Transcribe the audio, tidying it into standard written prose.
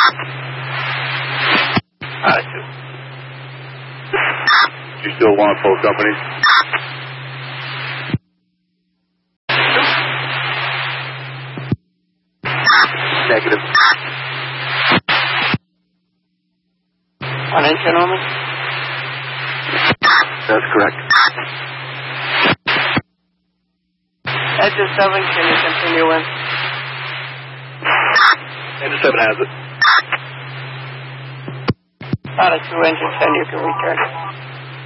You still want full company? Negative. On engine only? That's correct. Engine 7, can you continue in? Engine 7 has it. Out of 2, engine 10, you can return it.